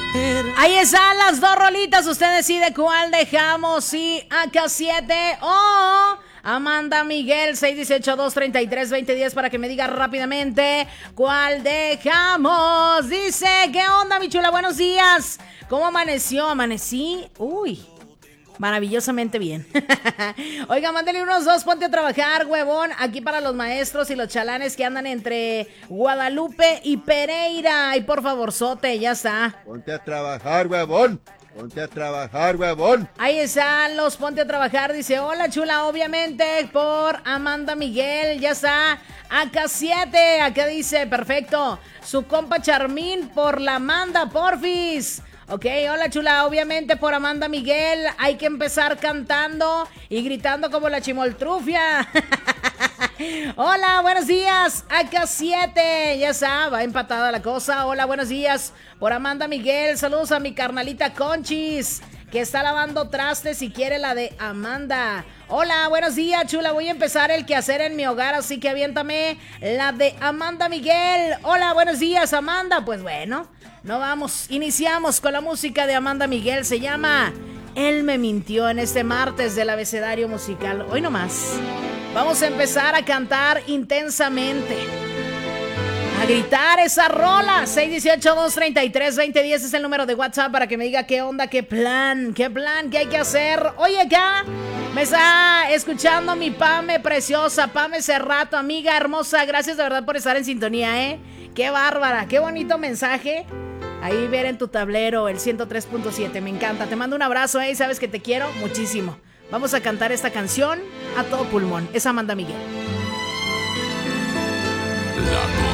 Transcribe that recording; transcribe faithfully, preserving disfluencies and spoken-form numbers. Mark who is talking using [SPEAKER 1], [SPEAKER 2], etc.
[SPEAKER 1] Ahí están las dos rolitas. Usted decide cuál dejamos. Sí, A K siete o Amanda Miguel. Seis uno ocho, dos tres tres, dos cero uno cero para que me diga rápidamente cuál dejamos. Dice, ¿qué onda, mi chula? Buenos días. ¿Cómo amaneció? ¿Amanecí? Uy, maravillosamente bien. Oiga, mándale unos dos, ponte a trabajar, huevón. Aquí para los maestros y los chalanes que andan entre Guadalupe y Pereira. Y por favor, sote, ya está.
[SPEAKER 2] Ponte a trabajar, huevón. Ponte a trabajar, huevón.
[SPEAKER 1] Ahí están los ponte a trabajar. Dice, hola, chula, obviamente por Amanda Miguel. Ya está. A K siete, acá dice, perfecto. Su compa Charmín por la Amanda, porfis. Ok, hola chula, obviamente por Amanda Miguel. Hay que empezar cantando y gritando como la chimoltrufia. Hola, buenos días, A K siete. Ya está, va empatada la cosa. Hola, buenos días por Amanda Miguel. Saludos a mi carnalita Conchis, que está lavando trastes y quiere la de Amanda. Hola, buenos días, chula. Voy a empezar el quehacer en mi hogar, así que aviéntame la de Amanda Miguel. Hola, buenos días, Amanda. Pues bueno, no vamos. Iniciamos con la música de Amanda Miguel. Se llama Él me mintió en este martes del abecedario musical. Hoy nomás. Vamos a empezar a cantar intensamente. A gritar esa rola. seis uno ocho, dos tres tres, dos cero uno cero es el número de WhatsApp para que me diga qué onda, qué plan, qué plan, qué hay que hacer. Oye, acá me está escuchando mi Pame preciosa, Pame Cerrato, amiga hermosa. Gracias de verdad por estar en sintonía, ¿eh? Qué bárbara, qué bonito mensaje. Ahí ver en tu tablero el ciento tres punto siete, me encanta. Te mando un abrazo, ¿eh? Sabes que te quiero muchísimo. Vamos a cantar esta canción a todo pulmón. Es Amanda Miguel.
[SPEAKER 3] La